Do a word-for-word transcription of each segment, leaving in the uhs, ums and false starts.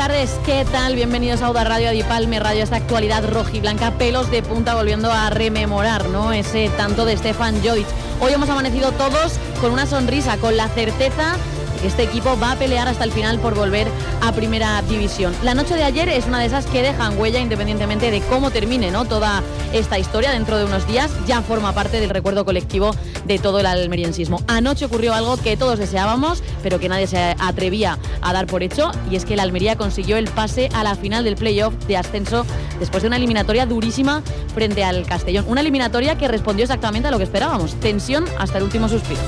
tardes, ¿qué tal? Bienvenidos a Auda Radio, Adi Palme Radio, esta actualidad rojiblanca, pelos de punta, volviendo a rememorar, ¿no?, ese tanto de Stefan Jovic. Hoy hemos amanecido todos con una sonrisa, con la certeza de que este equipo va a pelear hasta el final por volver a Primera División. La noche de ayer es una de esas que dejan huella independientemente de cómo termine, ¿no?, toda esta historia. Dentro de unos días ya forma parte del recuerdo colectivo de todo el almeriensismo. Anoche ocurrió algo que todos deseábamos, pero que nadie se atrevía a dar por hecho, y es que el Almería consiguió el pase a la final del playoff de ascenso después de una eliminatoria durísima frente al Castellón. Una eliminatoria que respondió exactamente a lo que esperábamos: tensión hasta el último suspiro.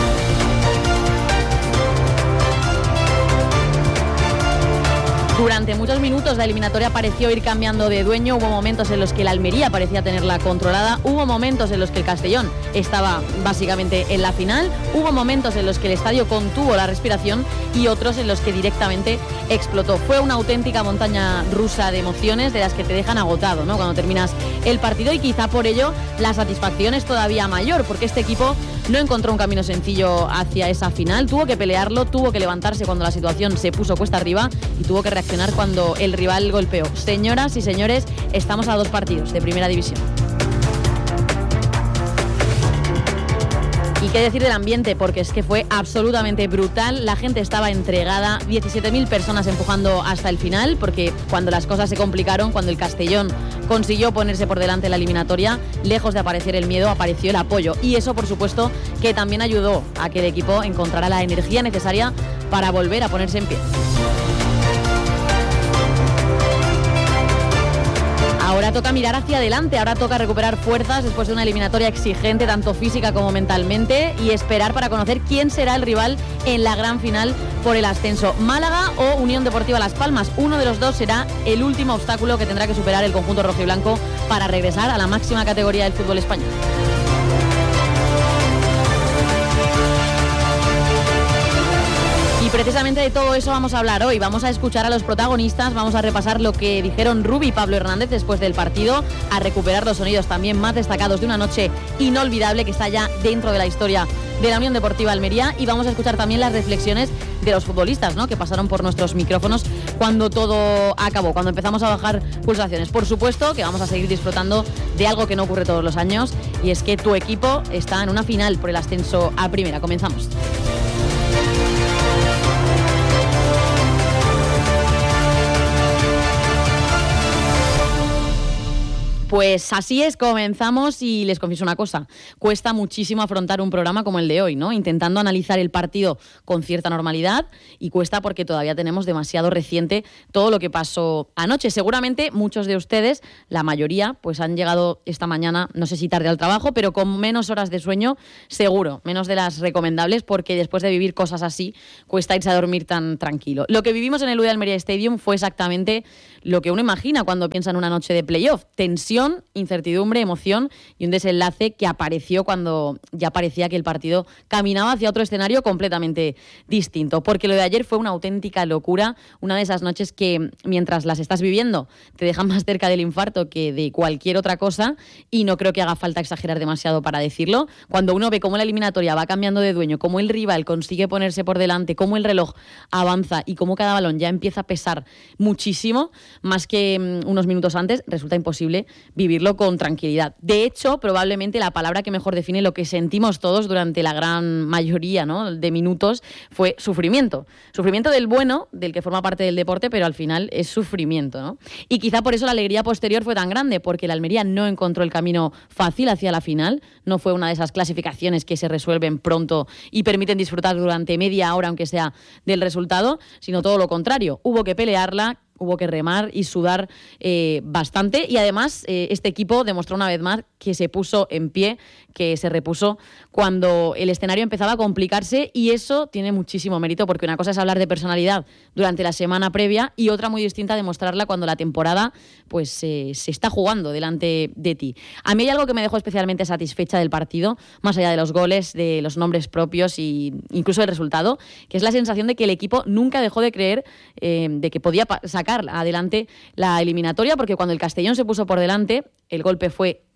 Durante muchos minutos la eliminatoria pareció ir cambiando de dueño. Hubo momentos en los que la Almería parecía tenerla controlada, hubo momentos en los que el Castellón estaba básicamente en la final, hubo momentos en los que el estadio contuvo la respiración y otros en los que directamente explotó. Fue una auténtica montaña rusa de emociones, de las que te dejan agotado, ¿no?, cuando terminas el partido, y quizá por ello la satisfacción es todavía mayor, porque este equipo no encontró un camino sencillo hacia esa final, tuvo que pelearlo, tuvo que levantarse cuando la situación se puso cuesta arriba y tuvo que reaccionar cuando el rival golpeó. Señoras y señores, estamos a dos partidos de Primera División. Y qué decir del ambiente, porque es que fue absolutamente brutal. La gente estaba entregada, diecisiete mil personas empujando hasta el final, porque cuando las cosas se complicaron, cuando el Castellón consiguió ponerse por delante en la eliminatoria, lejos de aparecer el miedo, apareció el apoyo. Y eso, por supuesto, que también ayudó a que el equipo encontrara la energía necesaria para volver a ponerse en pie. Ahora toca mirar hacia adelante, ahora toca recuperar fuerzas después de una eliminatoria exigente, tanto física como mentalmente, y esperar para conocer quién será el rival en la gran final por el ascenso. Málaga o Unión Deportiva Las Palmas. Uno de los dos será el último obstáculo que tendrá que superar el conjunto rojiblanco para regresar a la máxima categoría del fútbol español. Precisamente de todo eso vamos a hablar hoy. Vamos a escuchar a los protagonistas, vamos a repasar lo que dijeron Rubi y Pablo Hernández después del partido, a recuperar los sonidos también más destacados de una noche inolvidable que está ya dentro de la historia de la Unión Deportiva Almería, y vamos a escuchar también las reflexiones de los futbolistas, ¿no?, que pasaron por nuestros micrófonos cuando todo acabó, cuando empezamos a bajar pulsaciones. Por supuesto que vamos a seguir disfrutando de algo que no ocurre todos los años, y es que tu equipo está en una final por el ascenso a Primera. Comenzamos. Pues así es, comenzamos, y les confieso una cosa: cuesta muchísimo afrontar un programa como el de hoy, ¿no?, intentando analizar el partido con cierta normalidad, y cuesta porque todavía tenemos demasiado reciente todo lo que pasó anoche. Seguramente muchos de ustedes, la mayoría, pues han llegado esta mañana, no sé si tarde al trabajo, pero con menos horas de sueño, seguro, menos de las recomendables, porque después de vivir cosas así, cuesta irse a dormir tan tranquilo. Lo que vivimos en el U D Almería Stadium fue exactamente lo que uno imagina cuando piensa en una noche de playoff: tensión, incertidumbre, emoción y un desenlace que apareció cuando ya parecía que el partido caminaba hacia otro escenario completamente distinto. Porque lo de ayer fue una auténtica locura, una de esas noches que, mientras las estás viviendo, te dejan más cerca del infarto que de cualquier otra cosa, y no creo que haga falta exagerar demasiado para decirlo. Cuando uno ve cómo la eliminatoria va cambiando de dueño, cómo el rival consigue ponerse por delante, cómo el reloj avanza y cómo cada balón ya empieza a pesar muchísimo, más que um, unos minutos antes, resulta imposible vivirlo con tranquilidad. De hecho, probablemente la palabra que mejor define lo que sentimos todos durante la gran mayoría, ¿no?, de minutos fue sufrimiento. Sufrimiento del bueno, del que forma parte del deporte, pero al final es sufrimiento, ¿no? Y quizá por eso la alegría posterior fue tan grande, porque la Almería no encontró el camino fácil hacia la final. No fue una de esas clasificaciones que se resuelven pronto y permiten disfrutar durante media hora, aunque sea, del resultado, sino todo lo contrario. Hubo que pelearla, hubo que remar y sudar eh, bastante, y además eh, este equipo demostró una vez más que se puso en pie, que se repuso cuando el escenario empezaba a complicarse, y eso tiene muchísimo mérito, porque una cosa es hablar de personalidad durante la semana previa y otra muy distinta demostrarla cuando la temporada pues eh, se está jugando delante de ti. A mí hay algo que me dejó especialmente satisfecha del partido, más allá de los goles, de los nombres propios e incluso del resultado, que es la sensación de que el equipo nunca dejó de creer eh, de que podía sacar adelante la eliminatoria, porque cuando el Castellón se puso por delante, el golpe fue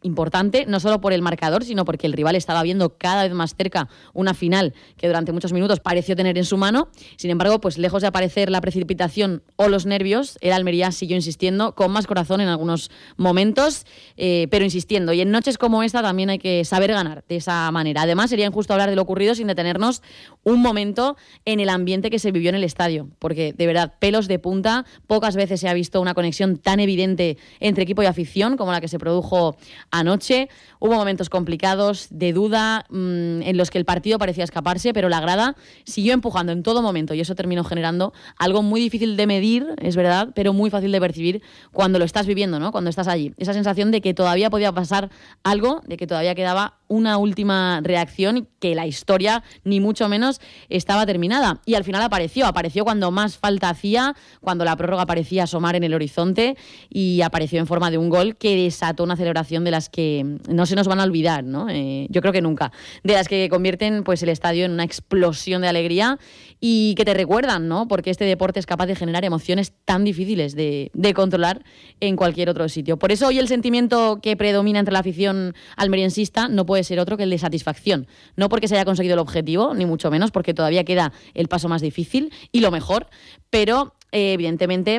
importante, no solo por el marcador, sino porque el rival estaba viendo cada vez más cerca una final que durante muchos minutos pareció tener en su mano. Sin embargo, pues lejos de aparecer la precipitación o los nervios, el Almería siguió insistiendo, con más corazón en algunos momentos, eh, pero insistiendo. Y en noches como esta también hay que saber ganar de esa manera. Además, sería injusto hablar de lo ocurrido sin detenernos un momento en el ambiente que se vivió en el estadio, porque de verdad, pelos de punta, pocas veces se ha visto una conexión tan evidente entre equipo y afición como la que se produjo anoche. Hubo momentos complicados, de duda, mmm, en los que el partido parecía escaparse, pero la grada siguió empujando en todo momento y eso terminó generando algo muy difícil de medir, es verdad, pero muy fácil de percibir cuando lo estás viviendo, ¿no? Cuando estás allí. Esa sensación de que todavía podía pasar algo, de que todavía quedaba una última reacción y que la historia, ni mucho menos, estaba terminada. Y al final apareció, apareció cuando más falta hacía, cuando la prórroga parecía asomar en el horizonte y apareció en forma de un gol que desató una celebración de las que no se nos van a olvidar, ¿no? Eh, yo creo que nunca. De las que convierten pues el estadio en una explosión de alegría y que te recuerdan, ¿no? Porque este deporte es capaz de generar emociones tan difíciles de, de controlar en cualquier otro sitio. Por eso hoy el sentimiento que predomina entre la afición almeriensista no puede ser otro que el de satisfacción. No porque se haya conseguido el objetivo, ni mucho menos, porque todavía queda el paso más difícil y lo mejor, pero eh, evidentemente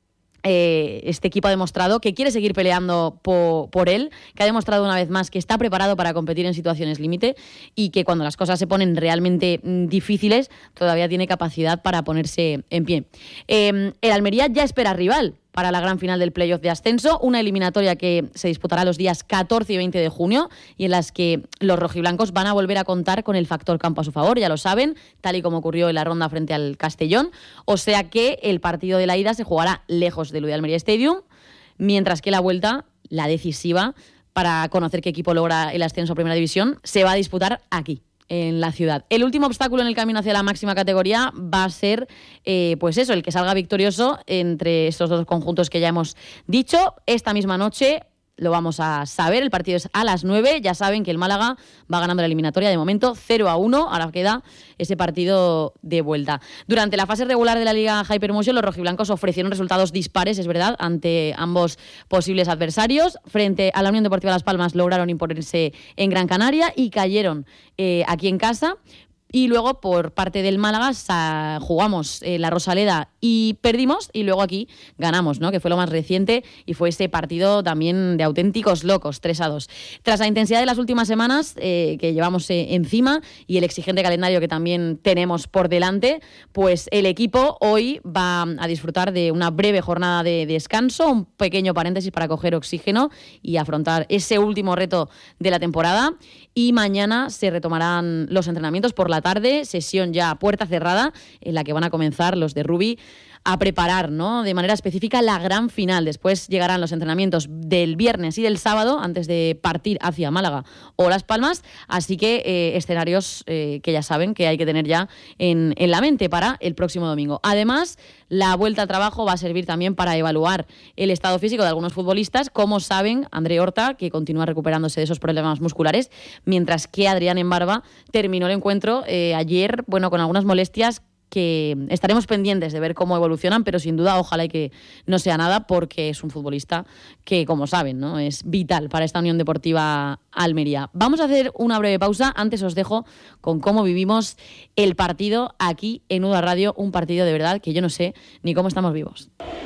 Eh, este equipo ha demostrado que quiere seguir peleando po, por él, que ha demostrado una vez más que está preparado para competir en situaciones límite y que cuando las cosas se ponen realmente mm, difíciles todavía tiene capacidad para ponerse en pie. Eh, el Almería ya espera rival para la gran final del playoff de ascenso, una eliminatoria que se disputará los días catorce y veinte de junio y en las que los rojiblancos van a volver a contar con el factor campo a su favor, ya lo saben, tal y como ocurrió en la ronda frente al Castellón, o sea que el partido de la ida se jugará lejos del Almería Stadium, mientras que la vuelta, la decisiva, para conocer qué equipo logra el ascenso a Primera División, se va a disputar aquí, en la ciudad. El último obstáculo en el camino hacia la máxima categoría va a ser, eh, pues eso, el que salga victorioso entre estos dos conjuntos que ya hemos dicho. Esta misma noche lo vamos a saber, el partido es a las nueve, ya saben que el Málaga va ganando la eliminatoria de momento cero a uno, ahora queda ese partido de vuelta. Durante la fase regular de la Liga Hypermotion, los rojiblancos ofrecieron resultados dispares, es verdad, ante ambos posibles adversarios. Frente a la Unión Deportiva Las Palmas lograron imponerse en Gran Canaria y cayeron eh, aquí en casa. Y luego, por parte del Málaga, sa- jugamos eh, la Rosaleda y perdimos, y luego aquí ganamos, ¿no? Que fue lo más reciente y fue ese partido también de auténticos locos, tres a dos. Tras la intensidad de las últimas semanas eh, que llevamos eh, encima y el exigente calendario que también tenemos por delante, pues el equipo hoy va a disfrutar de una breve jornada de descanso, un pequeño paréntesis para coger oxígeno y afrontar ese último reto de la temporada. Y mañana se retomarán los entrenamientos por la tarde, sesión ya a puerta cerrada, en la que van a comenzar los de Rubí a preparar, ¿no?, de manera específica la gran final. Después llegarán los entrenamientos del viernes y del sábado antes de partir hacia Málaga o Las Palmas, así que eh, escenarios eh, que ya saben que hay que tener ya en, en la mente para el próximo domingo. Además, la vuelta al trabajo va a servir también para evaluar el estado físico de algunos futbolistas, como saben André Horta, que continúa recuperándose de esos problemas musculares, mientras que Adrián Embarba terminó el encuentro eh, ayer, bueno, con algunas molestias que estaremos pendientes de ver cómo evolucionan, pero sin duda ojalá y que no sea nada, porque es un futbolista que, como saben, ¿no?, es vital para esta Unión Deportiva Almería. Vamos a hacer una breve pausa. Antes os dejo con cómo vivimos el partido aquí en U D A Radio, un partido de verdad que yo no sé ni cómo estamos vivos.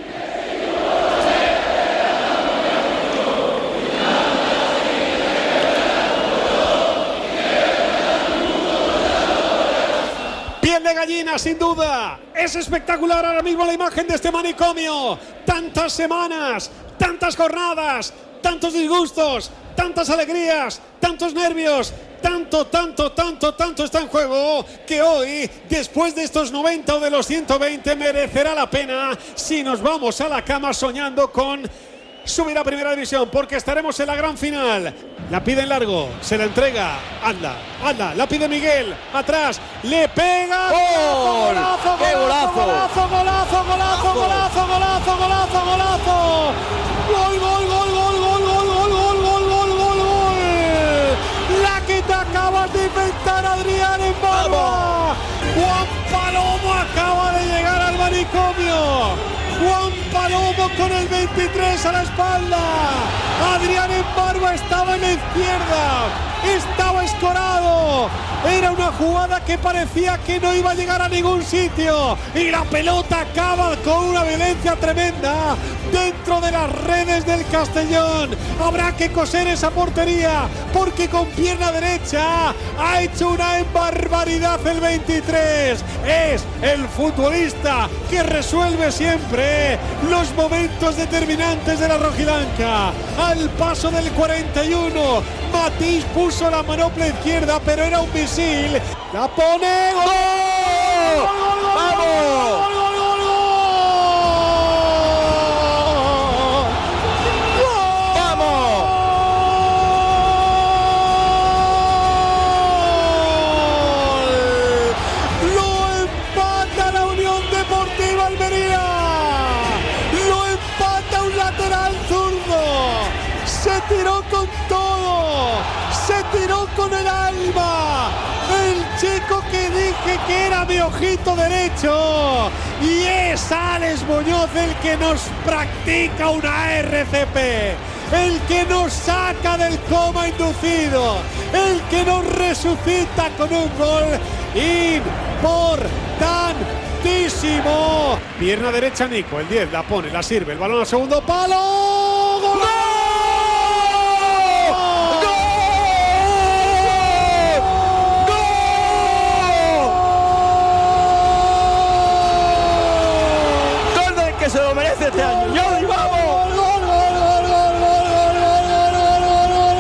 De gallina, sin duda. Es espectacular ahora mismo la imagen de este manicomio. Tantas semanas, tantas jornadas, tantos disgustos, tantas alegrías, tantos nervios, tanto, tanto, tanto, tanto está en juego, que hoy, después de estos noventa o de los ciento veinte, merecerá la pena si nos vamos a la cama soñando con subir a Primera División, porque estaremos en la gran final. La pide en largo, se la entrega, anda, anda, la pide Miguel, atrás, le pega. ¡Gol! ¡Golazo, ¡Qué golazo, golazo! golazo, golazo, golazo, golazo, golazo, golazo! ¡Gol, gol, gol, gol, gol, gol, gol, gol, gol, gol, gol, gol! La que te acabas de inventar, Adrián Embarba. Juan Palomo acaba de llegar al manicomio. Juan Palomo con el veintitrés a la espalda. Adrián Embargo estaba en la izquierda, estaba escorado. Era una jugada que parecía que no iba a llegar a ningún sitio y la pelota acaba con una violencia tremenda dentro de las redes del Castellón. Habrá que coser esa portería porque con pierna derecha ha hecho una barbaridad el veintitrés. Es el futbolista que resuelve siempre los momentos determinantes de la rojiblanca. Al paso del cuarenta y uno, Matís puso la manopla izquierda, pero era un misil. La pone. ¡Gol! ¡Gol! ¡Gol! ¡Gol! ¡Vamos! ¡Gol! ¡Gol! ¡Gol! ¡Gol! ¡Vamos! Lo empata la Unión Deportiva Almería. Lo empata un lateral zurdo. Se tiró con todo. Se tiró con el alma. El chico que dije que era mi ojito derecho. Y es Alex Muñoz el que nos practica una R C P. El que nos saca del coma inducido. El que nos resucita con un gol importantísimo. Pierna derecha Nico, el diez, la pone, la sirve. El balón al segundo palo. ¡Gol! Que se lo merece este año. ¡Yo vamos! ¡Gol, gol, gol, gol, gol, gol, gol, gol, gol,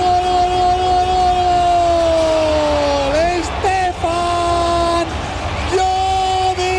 gol! ¡Estefan Llodi!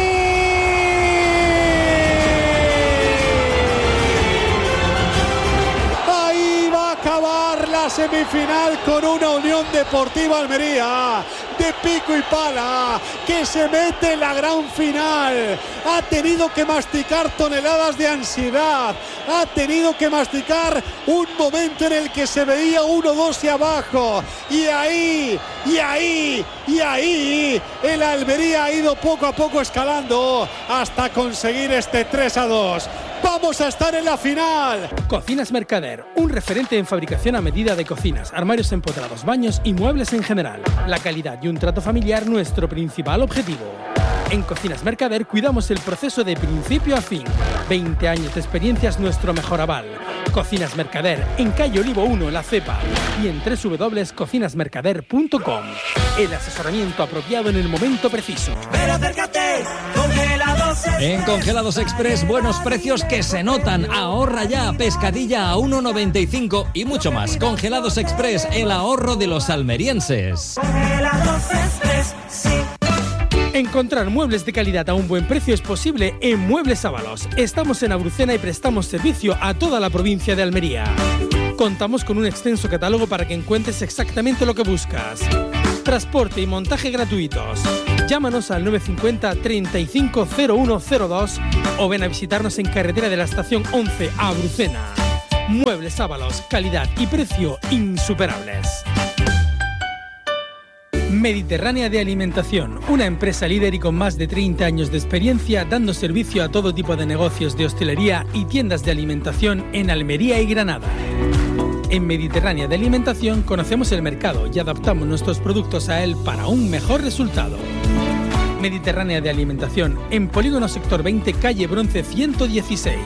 Ahí va a acabar la semifinal con una Unión Deportiva Almería de pico y pala, que se mete en la gran final. Ha tenido que masticar toneladas de ansiedad, ha tenido que masticar un momento en el que se veía uno dos y abajo, y ahí, y ahí, y ahí el Almería ha ido poco a poco escalando hasta conseguir este tres a dos. ¡Vamos a estar en la final! Cocinas Mercader, un referente en fabricación a medida de cocinas, armarios empotrados, baños y muebles en general. La calidad y un trato familiar nuestro principal objetivo. En Cocinas Mercader cuidamos el proceso de principio a fin. veinte años de experiencia es nuestro mejor aval. Cocinas Mercader, en calle Olivo uno, La Cepa, y en doble u doble u doble u punto cocinas mercader punto com. El asesoramiento apropiado en el momento preciso. Pero acércate, Congelados Express. En Congelados Express, buenos precios que se notan. Ahorra ya, pescadilla a uno noventa y cinco y mucho más. Congelados Express, el ahorro de los almerienses. Congelados Express, sí. Encontrar muebles de calidad a un buen precio es posible en Muebles Ábalos. Estamos en Abrucena y prestamos servicio a toda la provincia de Almería. Contamos con un extenso catálogo para que encuentres exactamente lo que buscas. Transporte y montaje gratuitos. Llámanos al nueve cinco cero, treinta y cinco cero uno cero dos o ven a visitarnos en carretera de la estación once a Abrucena. Muebles Ábalos, calidad y precio insuperables. Mediterránea de Alimentación, una empresa líder y con más de treinta años de experiencia dando servicio a todo tipo de negocios de hostelería y tiendas de alimentación en Almería y Granada. En Mediterránea de Alimentación conocemos el mercado y adaptamos nuestros productos a él para un mejor resultado. Mediterránea de Alimentación, en Polígono Sector veinte, calle Bronce ciento dieciséis.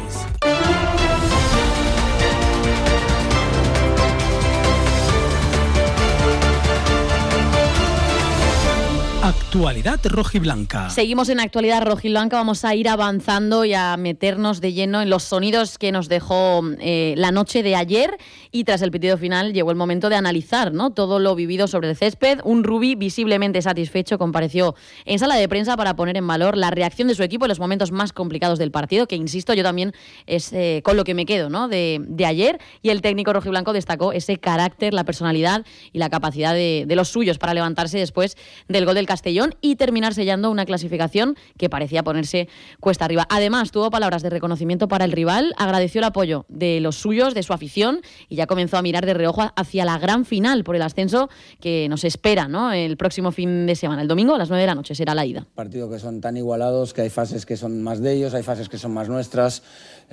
Actualidad rojiblanca. Seguimos en Actualidad rojiblanca, vamos a ir avanzando y a meternos de lleno en los sonidos que nos dejó eh, la noche de ayer, y tras el pitido final llegó el momento de analizar, ¿no?, todo lo vivido sobre el césped. Un Rubí visiblemente satisfecho compareció en sala de prensa para poner en valor la reacción de su equipo en los momentos más complicados del partido, que insisto, yo también es eh, con lo que me quedo, ¿no?, de, de ayer. Y el técnico rojiblanco destacó ese carácter, la personalidad y la capacidad de, de los suyos para levantarse después del gol del Castellón. Castellón y terminar sellando una clasificación que parecía ponerse cuesta arriba. Además, tuvo palabras de reconocimiento para el rival, agradeció el apoyo de los suyos, de su afición, y ya comenzó a mirar de reojo hacia la gran final por el ascenso que nos espera, ¿no?, el próximo fin de semana. El domingo a las nueve de la noche será la ida. Partidos que son tan igualados que hay fases que son más de ellos, hay fases que son más nuestras.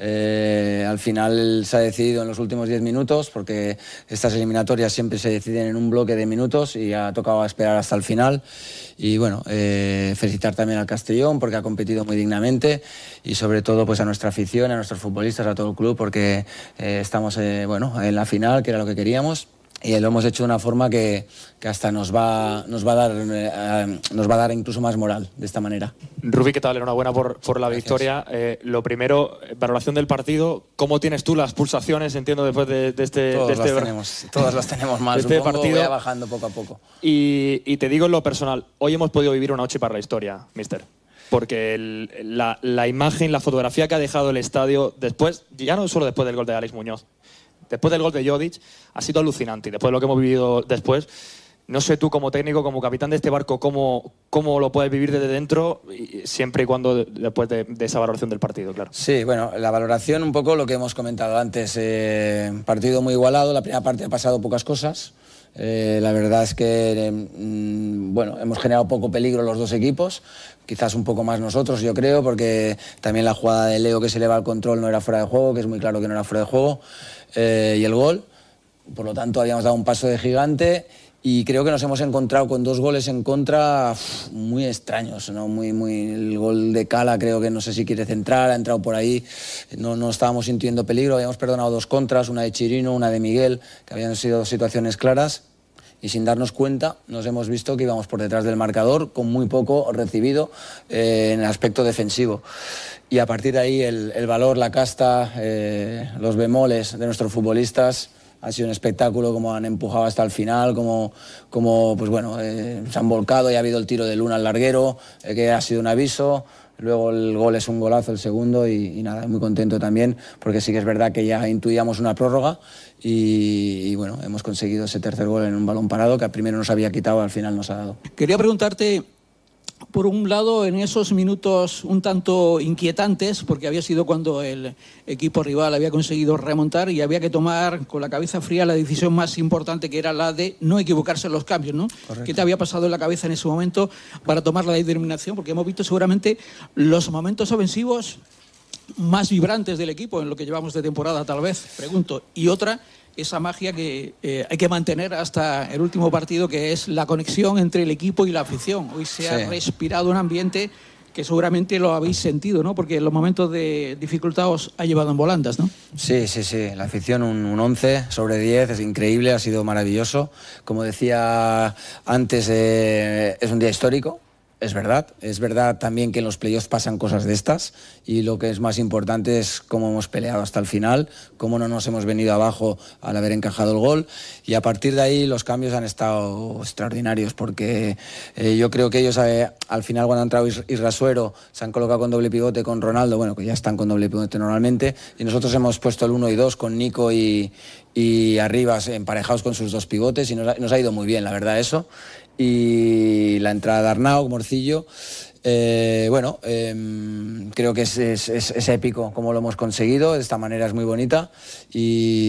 Eh, al final se ha decidido en los últimos diez minutos, porque estas eliminatorias siempre se deciden en un bloque de minutos y ha tocado esperar hasta el final. Y bueno, eh, felicitar también al Castellón porque ha competido muy dignamente, y sobre todo pues a nuestra afición, a nuestros futbolistas, a todo el club, porque eh, estamos eh, bueno, en la final, que era lo que queríamos. Y lo hemos hecho de una forma que, que hasta nos va, nos, va a dar, eh, nos va a dar incluso más moral de esta manera. Rubí, ¿qué tal? Enhorabuena por, por la Gracias. victoria. Eh, lo primero, valoración del partido. ¿Cómo tienes tú las pulsaciones, entiendo, después de, de este, Todos de este, las tenemos, todas las tenemos mal, este supongo, partido? voy bajando poco a poco. Y, y te digo en lo personal, hoy hemos podido vivir una noche para la historia, mister. Porque el, la, la imagen, la fotografía que ha dejado el estadio después, ya no solo después del gol de Alex Muñoz, después del gol de Jodic, ha sido alucinante. Y después de lo que hemos vivido después, no sé tú como técnico, como capitán de este barco, cómo, cómo lo puedes vivir desde dentro, y siempre y cuando después de, de esa valoración del partido, claro. Sí, bueno, la valoración un poco lo que hemos comentado antes. Eh, partido muy igualado, la primera parte ha pasado pocas cosas. Eh, la verdad es que eh, mm, bueno, hemos generado poco peligro los dos equipos, quizás un poco más nosotros, yo creo, porque también la jugada de Leo que se le va al control no era fuera de juego, que es muy claro que no era fuera de juego, eh, y el gol, por lo tanto habíamos dado un paso de gigante. Y creo que nos hemos encontrado con dos goles en contra uf, muy extraños, ¿no? Muy, muy, el gol de Cala creo que no sé si quiere centrar, ha entrado por ahí, no, no estábamos sintiendo peligro, habíamos perdonado dos contras, una de Chirino, una de Miguel, que habían sido situaciones claras, y sin darnos cuenta nos hemos visto que íbamos por detrás del marcador con muy poco recibido eh, en el aspecto defensivo. Y a partir de ahí el, el valor, la casta, eh, los bemoles de nuestros futbolistas. Ha sido un espectáculo, como han empujado hasta el final, como, como pues bueno, eh, se han volcado y ha habido el tiro de Luna al larguero, eh, que ha sido un aviso. Luego el gol es un golazo, el segundo, y, y nada, muy contento también, porque sí que es verdad que ya intuíamos una prórroga y, y bueno, hemos conseguido ese tercer gol en un balón parado que al primero nos había quitado, al final nos ha dado. Quería preguntarte, por un lado, en esos minutos un tanto inquietantes, porque había sido cuando el equipo rival había conseguido remontar y había que tomar con la cabeza fría la decisión más importante, que era la de no equivocarse en los cambios, ¿no? Correcto. ¿Qué te había pasado en la cabeza en ese momento para tomar la determinación? Porque hemos visto seguramente los momentos ofensivos más vibrantes del equipo en lo que llevamos de temporada, tal vez, pregunto. Y otra, esa magia que eh, hay que mantener hasta el último partido, que es la conexión entre el equipo y la afición. Hoy se ha Sí. respirado un ambiente que seguramente lo habéis sentido, ¿no? Porque en los momentos de dificultad os ha llevado en volandas, ¿no? Sí, sí, sí. La afición un, un once sobre diez, es increíble, ha sido maravilloso. Como decía antes, eh, es un día histórico. Es verdad, es verdad también que en los playoffs pasan cosas de estas, y lo que es más importante es cómo hemos peleado hasta el final, cómo no nos hemos venido abajo al haber encajado el gol, y a partir de ahí los cambios han estado extraordinarios, porque eh, yo creo que ellos eh, al final, cuando ha entrado Irrasuero, se han colocado con doble pivote con Ronaldo, bueno, que ya están con doble pivote normalmente, y nosotros hemos puesto el uno y dos con Nico y, y Arribas emparejados con sus dos pivotes, y nos ha, nos ha ido muy bien, la verdad, eso. Y la entrada de Arnau, Morcillo, eh, bueno, eh, creo que es, es, es, es épico como lo hemos conseguido, de esta manera es muy bonita, y